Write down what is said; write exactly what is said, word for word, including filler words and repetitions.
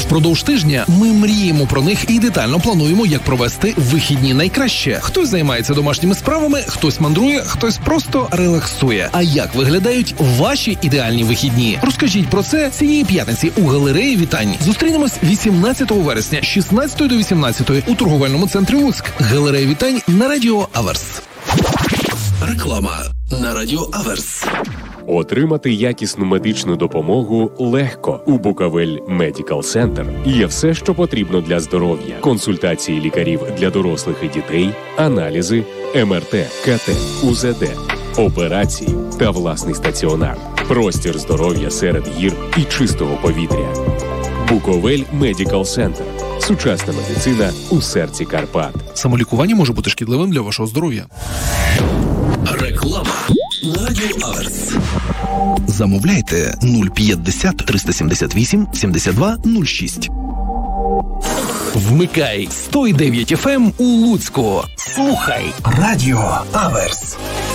Впродовж тижня ми мріємо про них і детально плануємо, як провести вихідні найкраще. Хтось займається домашніми справами, хтось мандрує, хтось просто релаксує. А як виглядають ваші ідеальні вихідні? Розкажіть про це цієї п'ятниці у галереї Вітань. Зустрінемось вісімнадцятого вересня з шістнадцятої до вісімнадцятої у торговельному центрі Луцьк. Галерея Вітань на Радіо Аверс. Реклама на Радіо Аверс. Отримати якісну медичну допомогу легко. У Буковель Медикал Центр є все, що потрібно для здоров'я. Консультації лікарів для дорослих і дітей, аналізи, ем ер те, ка те, у зет де, операції та власний стаціонар. Простір здоров'я серед гір і чистого повітря. Буковель Медикал Центр. Сучасна медицина у серці Карпат. Самолікування може бути шкідливим для вашого здоров'я. Реклама на Радіо Аверс. Замовляйте нуль п'ятдесят триста сімдесят вісім сімдесят два нуль шість. Вмикай сто дев'ять еф ем у Луцьку. Слухай Радіо Аверс.